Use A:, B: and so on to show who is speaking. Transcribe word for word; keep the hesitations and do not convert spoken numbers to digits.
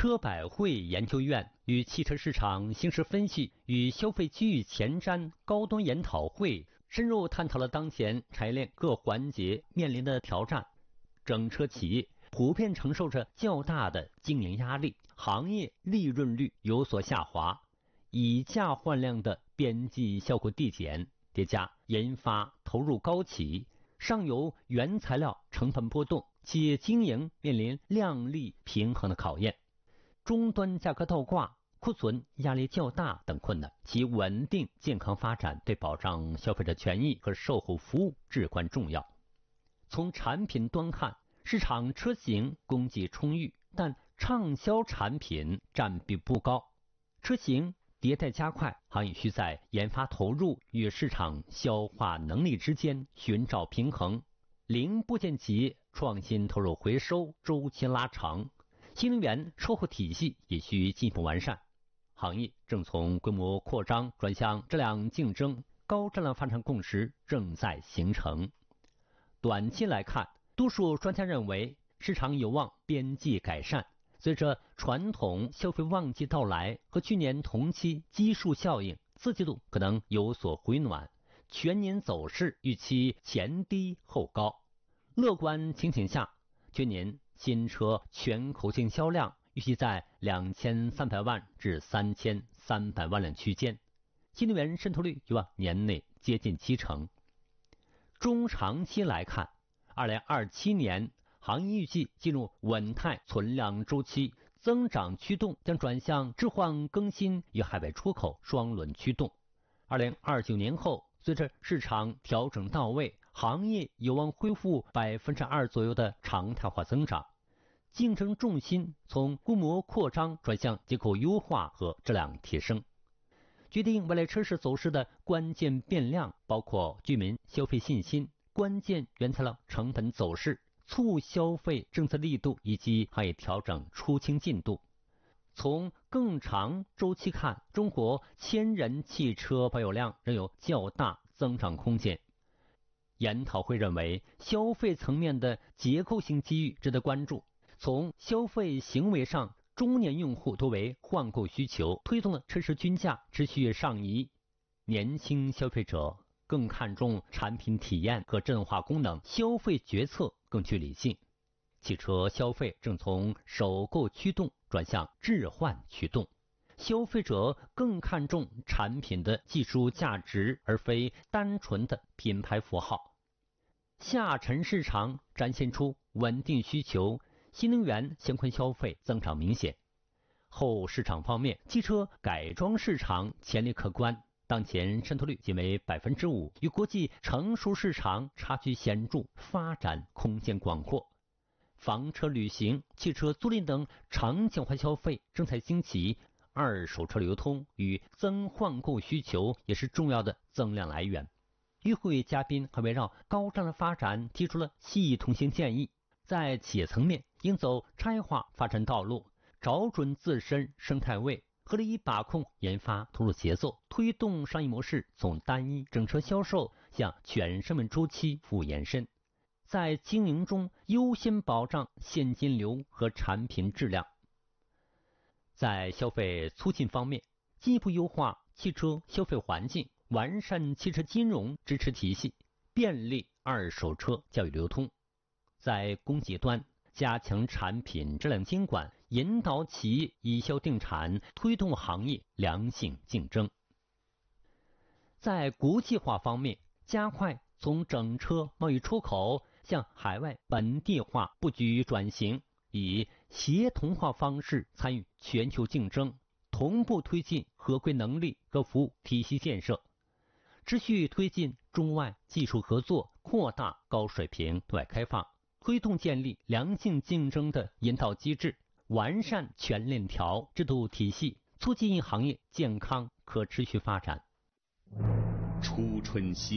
A: 车百汇研究院与汽车市场形势分析与消费机遇前瞻高端研讨会深入探讨了当前产业链各环节面临的挑战。整车企业普遍承受着较大的经营压力，行业利润率有所下滑，以价换量的边际效果递减，叠加研发投入高企，上游原材料成本波动，企业经营面临量利平衡的考验。终端价格倒挂、库存压力较大等困难，其稳定健康发展对保障消费者权益和售后服务至关重要。从产品端看，市场车型供给充裕，但畅销产品占比不高，车型迭代加快，行业需在研发投入与市场消化能力之间寻找平衡。零部件企业创新投入回收周期拉长，新能源售后体系也需进一步完善。行业正从规模扩张转向质量竞争，高质量发展共识正在形成。短期来看，多数专家认为市场有望边际改善，随着传统消费旺季到来和去年同期基数效应，四季度可能有所回暖，全年走势预期前低后高。乐观情形下，全年新车全口径销量预计在两千三百万至三千三百万辆区间，新能源渗透率有望年内接近七成。中长期来看，二零二七年行业预计进入稳态存量周期，增长驱动将转向置换更新与海外出口双轮驱动。二零二九年后，随着市场调整到位，行业有望恢复百分之二左右的常态化增长，竞争重心从规模扩张转向结构优化和质量提升。决定未来车市走势的关键变量包括居民消费信心、关键原材料成本走势、促消费政策力度以及行业调整出清进度。从更长周期看，中国千人汽车保有量仍有较大增长空间。研讨会认为，消费层面的结构性机遇值得关注。从消费行为上，中年用户多为换购需求，推动了车市均价持续上移。年轻消费者更看重产品体验和智能化功能，消费决策更具理性。汽车消费正从首购驱动转向置换驱动，消费者更看重产品的技术价值，而非单纯的品牌符号。下沉市场展现出稳定需求，新能源相关消费增长明显。后市场方面，汽车改装市场潜力可观，当前渗透率仅为 百分之五， 与国际成熟市场差距显著，发展空间广阔。房车旅行、汽车租赁等场景化消费正在兴起，二手车流通与增换购需求也是重要的增量来源。与会嘉宾还围绕高质量发展提出了系统性建议，在企业层面应走差异化发展道路，找准自身生态位，合理把控研发投入节奏，推动商业模式从单一整车销售向全生命周期服务延伸。在经营中优先保障现金流和产品质量。在消费促进方面，进一步优化汽车消费环境，完善汽车金融支持体系，便利二手车交易流通。在供给端，加强产品质量监管，引导企业以销定产，推动行业良性竞争。在国际化方面，加快从整车贸易出口向海外本地化布局转型，以协同化方式参与全球竞争，同步推进合规能力和服务体系建设，持续推进中外技术合作，扩大高水平对外开放，推动建立良性竞争的引导机制，完善全链条制度体系，促进行业健康可持续发展。
B: 初春新